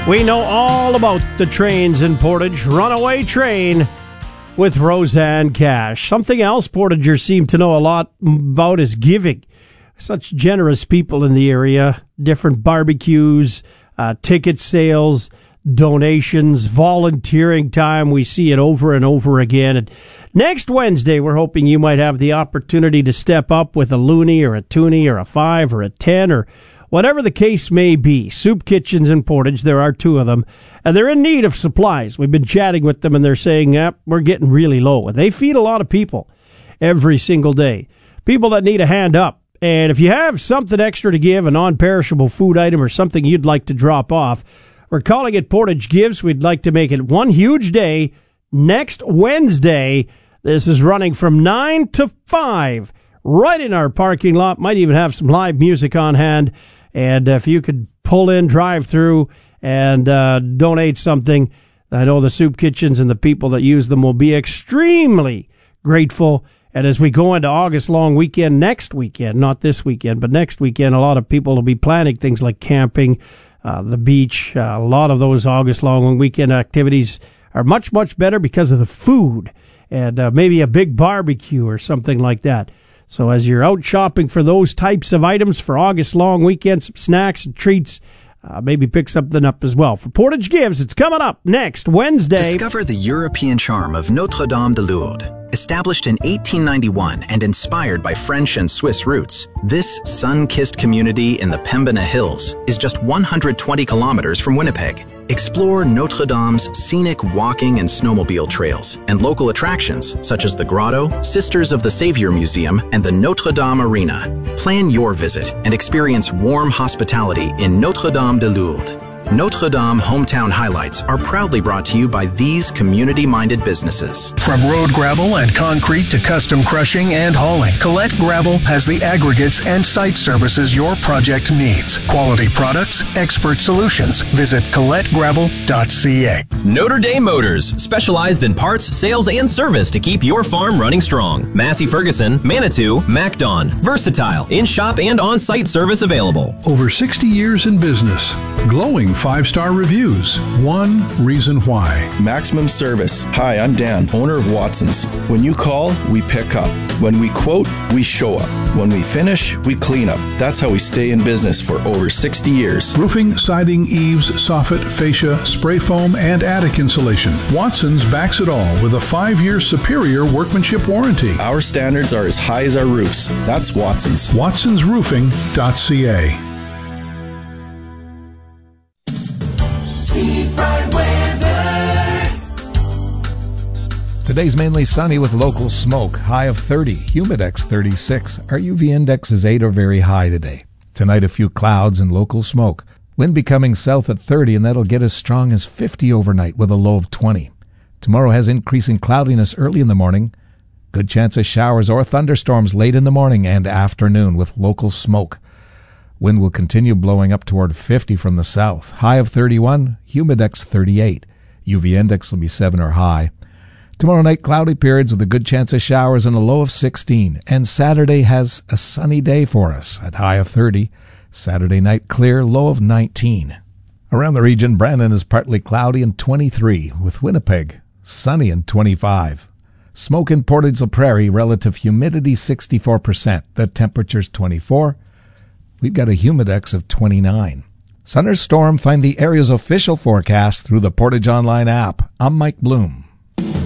We know all about the trains in Portage. Runaway Train with Roseanne Cash. Something else Portagers seem to know a lot about is giving. Such generous people in the area. Different barbecues, ticket sales, donations, volunteering time. We see it over and over again. And next Wednesday, we're hoping you might have the opportunity to step up with a loonie or a toonie or a 5 or a 10 or whatever the case may be. Soup Kitchens in Portage, there are 2 of them, and they're in need of supplies. We've been chatting with them, and they're saying, we're getting really low. And they feed a lot of people every single day, people that need a hand up. And if you have something extra to give, a non-perishable food item or something you'd like to drop off, we're calling it Portage Gives. We'd like to make it one huge day next Wednesday. This is running from 9 to 5 right in our parking lot. Might even have some live music on hand. And if you could pull in, drive through, and donate something, I know the Soup Kitchens and the people that use them will be extremely grateful. And as we go into August long weekend, next weekend, not this weekend, but next weekend, a lot of people will be planning things like camping, the beach. A lot of those August long weekend activities are much, much better because of the food and maybe a big barbecue or something like that. So as you're out shopping for those types of items for August long weekend, some snacks and treats, maybe pick something up as well. For Portage Gives, it's coming up next Wednesday. Discover the European charm of Notre-Dame de Lourdes. Established in 1891 and inspired by French and Swiss roots, this sun-kissed community in the Pembina Hills is just 120 kilometers from Winnipeg. Explore Notre Dame's scenic walking and snowmobile trails and local attractions such as the Grotto, Sisters of the Savior Museum, and the Notre Dame Arena. Plan your visit and experience warm hospitality in Notre-Dame de Lourdes. Notre Dame Hometown Highlights are proudly brought to you by these community-minded businesses. From road gravel and concrete to custom crushing and hauling, Colette Gravel has the aggregates and site services your project needs. Quality products, expert solutions. Visit ColetteGravel.ca. Notre Dame Motors, specialized in parts, sales, and service to keep your farm running strong. Massey Ferguson, Manitou, MacDon. Versatile, in-shop and on-site service available. Over 60 years in business. Glowing 5-star reviews. One reason why. Maximum service. Hi, I'm Dan, owner of Watson's. When you call, we pick up. When we quote, we show up. When we finish, we clean up. That's how we stay in business for over 60 years. Roofing, siding, eaves, soffit, fascia, spray foam, and attic insulation. Watson's backs it all with a 5-year superior workmanship warranty. Our standards are as high as our roofs. That's Watson's. WatsonsRoofing.ca. Today's mainly sunny with local smoke. High of 30. Humidex 36. Our UV index is 8 or very high today. Tonight a few clouds and local smoke. Wind becoming south at 30, and that'll get as strong as 50 overnight with a low of 20. Tomorrow has increasing cloudiness early in the morning. Good chance of showers or thunderstorms late in the morning and afternoon with local smoke. Wind will continue blowing up toward 50 from the south. High of 31, Humidex 38. UV index will be 7 or high. Tomorrow night, cloudy periods with a good chance of showers and a low of 16. And Saturday has a sunny day for us at high of 30. Saturday night clear, low of 19. Around the region, Brandon is partly cloudy and 23, with Winnipeg sunny and 25. Smoke in Portage la Prairie, relative humidity 64%. The temperature's 24. We've got a humidex of 29. Sun or storm, find the area's official forecast through the Portage Online app. I'm Mike Bloom.